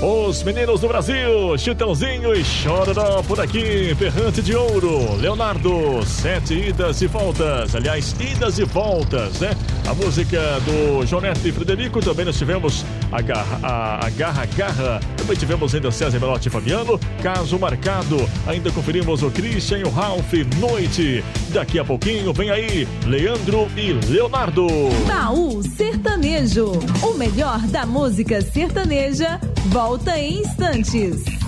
Os meninos do Brasil, Chitãozinho e Chororó por aqui, Ferrante de Ouro, Leonardo, 7 idas e voltas, aliás, idas e voltas, né? A música do Jonete e Frederico, também nós tivemos a Garra, também tivemos ainda César Melotti e Fabiano, Caso Marcado, ainda conferimos o Christian e o Ralph, Noite. Daqui a pouquinho vem aí, Leandro e Leonardo. Baú Sertanejo, o melhor da música sertaneja, volta em instantes.